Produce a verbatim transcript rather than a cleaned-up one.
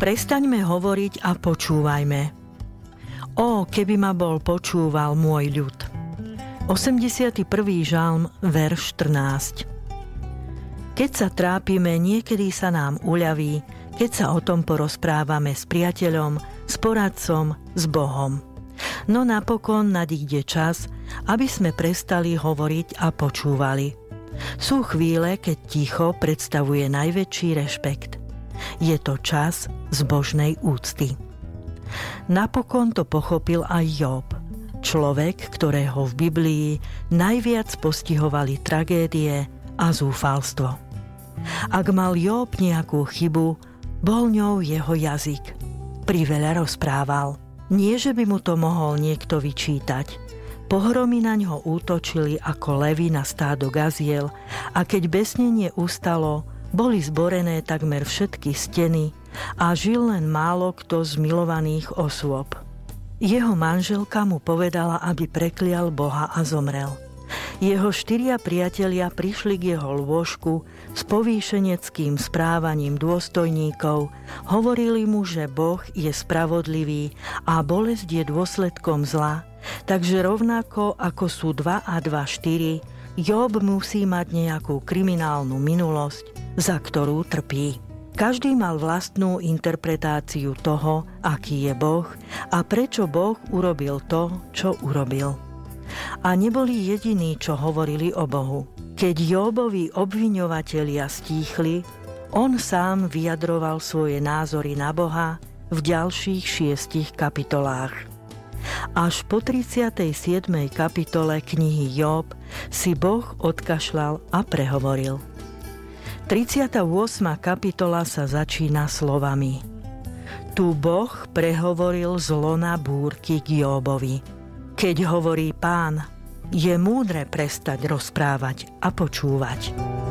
Prestaňme hovoriť a počúvajme. Ó, keby ma bol počúval môj ľud. osemdesiaty prvý žalm, verš štrnásť. Keď sa trápime, niekedy sa nám uľaví, keď sa o tom porozprávame s priateľom, s poradcom, s Bohom. No napokon nadíde čas, aby sme prestali hovoriť a počúvali. Sú chvíle, keď ticho predstavuje najväčší rešpekt. Je to čas zbožnej úcty. Napokon to pochopil aj Job, človek, ktorého v Biblii najviac postihovali tragédie a zúfalstvo. Ak mal Job nejakú chybu, bol ňou jeho jazyk. Priveľa rozprával. Nie, že by mu to mohol niekto vyčítať. Pohromy na ňo útočili ako levy na stádo gaziel a keď besnenie ustalo, boli zborené takmer všetky steny a žil len málo kto z milovaných osôb. Jeho manželka mu povedala, aby preklial Boha a zomrel. Jeho štyria priatelia prišli k jeho lôžku s povýšeneckým správaním dôstojníkov, hovorili mu, že Boh je spravodlivý a bolesť je dôsledkom zla, takže rovnako ako sú dva a dva štyri, Job musí mať nejakú kriminálnu minulosť, za ktorú trpí. Každý mal vlastnú interpretáciu toho, aký je Boh a prečo Boh urobil to, čo urobil. A neboli jediní, čo hovorili o Bohu. Keď Jobovi obviňovatelia stíchli, on sám vyjadroval svoje názory na Boha v ďalších šiestich kapitolách. Až po tridsiatej siedmej kapitole knihy Job si Boh odkašľal a prehovoril. tridsiata ôsma kapitola sa začína slovami: Tu Boh prehovoril z lona búrky k Jobovi. Keď hovorí Pán, je múdre prestať rozprávať a počúvať.